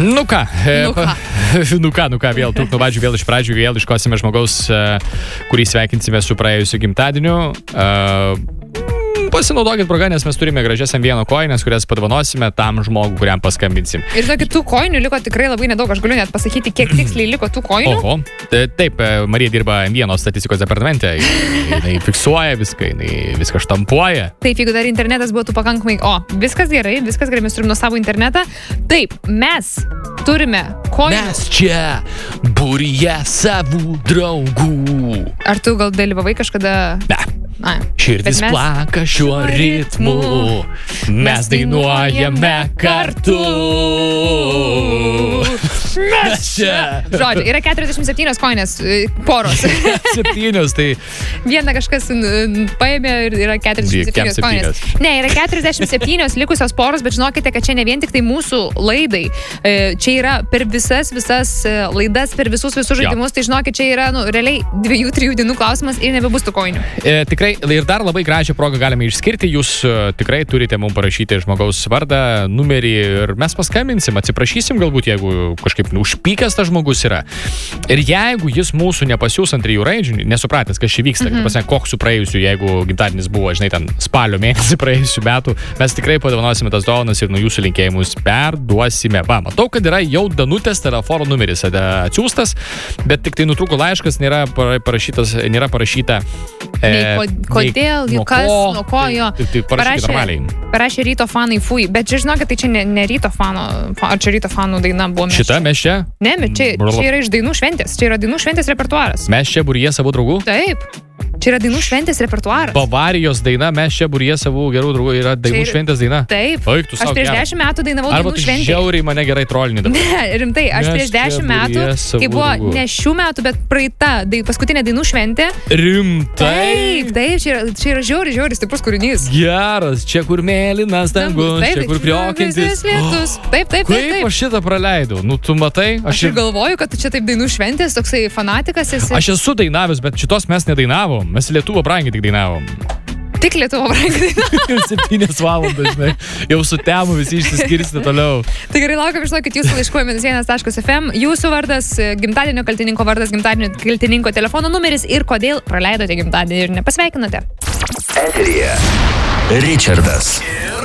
Nu ką, vėl trūk nuvažiu, vėl iš pradžių, vėl iškosime žmogaus, kurį sveikinsime su praėjusiu gimtadieniu. Pasinaudokit progą, nes mes turime gražias M1 koinės, kurias padovanosime tam žmogui, kuriam paskambinsim. Ir žinokit, tų koinių liko tikrai labai nedaug. Aš galiu net pasakyti, kiek tiksliai liko tų koinių. Oho. Taip, Marija dirba M1 statistikos departamente. Jinai fiksuoja viską, jinai viską štampuoja. Taip, jeigu dar internetas būtų pakankamai... viskas gerai, mes turim nuo savo internetą. Taip, mes turime koinių. Mes čia būryje savų draugų. Ar tu gal dalyvavai kažkada... Ne. Širdis plaka šiuo ritmu, mes dainuojame kartu. Mes čia. Žodžiu, yra 47 koinės poros. 7, tai... Vieną kažkas paėmė ir yra 47 koinės. Ne, yra 47 likusios poros, bet žinokite, kad čia ne vien tik tai mūsų laidai. Čia yra per visas laidas, per visus žaidimus. Tai žinokit, čia yra realiai 2-3 dienų klausimas ir nebebus tų koinių. Tikrai, ir dar labai gražią progą galime išskirti. Jūs tikrai turite mums parašyti žmogaus vardą, numerį ir mes paskambinsim, atsiprašysim galbūt, jeigu kažkaip užpykęs tas žmogus yra. Ir jeigu jis mūsų nepasiūs ant 3 raidžių, nesupratęs, kas čia vyksta, koks su praėjusiu, jeigu gimtadienis buvo, žinai, ten spalio mėnesį praėjusių metų, mes tikrai padovanosime tas dovanas ir nuo jūsų linkėjimus perduosime. Va, matau, kad yra jau Danutės telefono numeris atsiųstas, bet tik tai nutrūko laiškas, nėra parašyta kodėl, kas, nuo ko jo. Tai parašykit normaliai. Parašė Ryto fanai fui, bet čia žinokit, tai čia ne Ryto fano, ar čia Ryto fanų daina buvo. Šita mes čia? Ne, čia yra iš dainų šventės, čia yra dainų šventės repertuaras. Mes čia būryje savo draugų? Taip. Čia yra dainų šventės repertuaras. Bavarijos daina, mes čia būryje savų gerų draugų, yra dainų šventės daina. Taip. Aš prieš 10 metų dainavau dainų šventėje. Arba tu žiauriai mane gerai trolini dabar. Ne, rimtai, aš prieš 10 metų, kai buvo ne šių metų, bet praeita paskutinė dainų šventė. Rimtai? Taip, čia yra žiauriai stiprus kūrinys. Geras, čia kur mėlynas dangus, čia kur kriokiantis. Taip. Kaip aš šitą praleidau? Nu, tu matai? Aš ir galvoju, kad tu čia taip dainų šventės, toksai fanatikas esi. Aš esu dainavęs, bet šitos mes nedainavom. Mes Lietuvo brangiai tik dainavom. Tik Lietuvo brangiai dainavom. 7 valandas, žinai. Jau su temu visi išsiskirsti toliau. Tai gerai, laukiam, žinokit, jūsų laiškų -1.fm, jūsų vardas, gimtadienio kaltininko vardas, gimtadienio kaltininko telefono numeris ir kodėl praleidote gimtadienį ir nepasveikinote. Eteryje Richardas ir